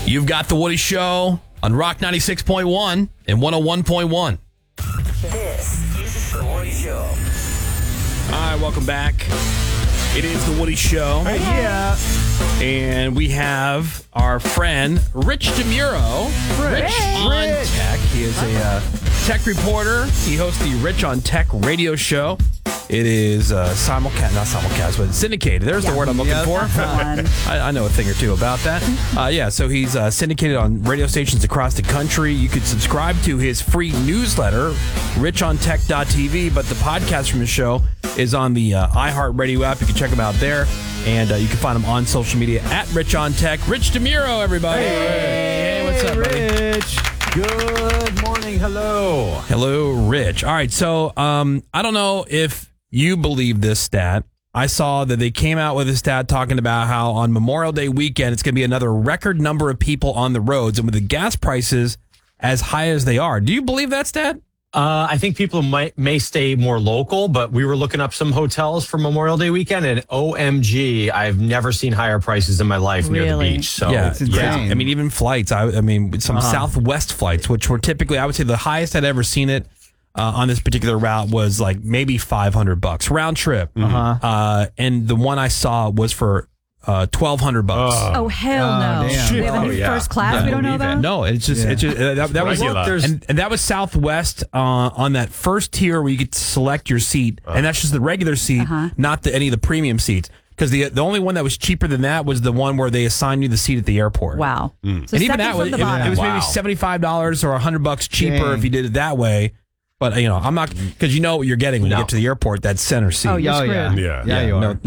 You've got The Woody Show on Rock 96.1 and 101.1. This is The Woody Show. All right, welcome back. It is The Woody Show. Yeah. And we have our friend, Rich DeMuro. Rich on Tech. He is a tech reporter. He hosts the Rich on Tech radio show. It is not simulcast, but syndicated. There's the word I'm looking for. I know a thing or two about that. So he's syndicated on radio stations across the country. You could subscribe to his free newsletter, richontech.tv, but the podcast from his show is on the iHeartRadio app. You can check him out there, and you can find him on social media at Rich on Tech. Rich DeMuro, everybody. Hey, what's up, buddy? Rich. Good morning. Hello. Hello, Rich. All right, so I don't know if you believe this stat. I saw that they came out with a stat talking about how on Memorial Day weekend, it's going to be another record number of people on the roads, and with the gas prices as high as they are. Do you believe that stat? I think people may stay more local, but we were looking up some hotels for Memorial Day weekend, and OMG, I've never seen higher prices in my life near the beach. So It's insane. I mean, even flights. I mean, some Southwest flights, which were typically, I would say, the highest I'd ever seen it on this particular route was like maybe $500 round trip. And the one I saw was for $1,200. Oh, hell no. damn. We have a new first class we don't know about? No, it's just that was and that was Southwest on that first tier where you could select your seat, and that's just the regular seat, not any of the premium seats. Because the only one that was cheaper than that was the one where they assigned you the seat at the airport. Wow. So And even that was from the bottom. it was maybe $75 or $100 cheaper if you did it that way. But I'm not, because you know what you're getting when you get to the airport. That center seat. Oh, you're screwed. Yeah, you are.